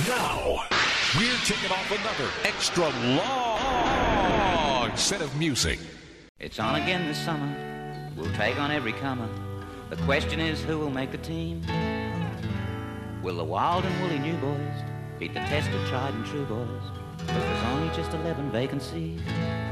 Now, we're kicking off another extra long set of music. It's on again this summer. We'll take on every comer. The question is, who will make the team? Will the wild and woolly new boys beat the tested, tried and true boys? Because there's only just 11 vacancies.